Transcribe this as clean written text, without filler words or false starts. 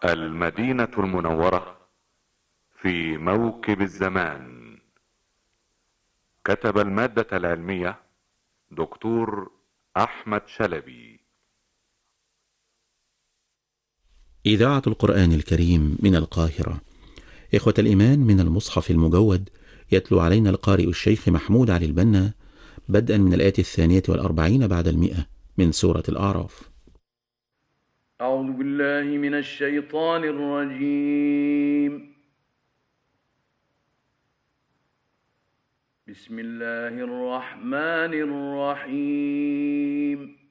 المدينة المنورة في موكب الزمان. كتب المادة العلمية دكتور أحمد شلبي. إذاعة القرآن الكريم من القاهرة. إخوة الإيمان، من المصحف المجود يتلو علينا القارئ الشيخ محمود علي البنا بدءا من الآية 42 بعد 100 من سورة الأعراف. أعوذ بالله من الشيطان الرجيم. بسم الله الرحمن الرحيم.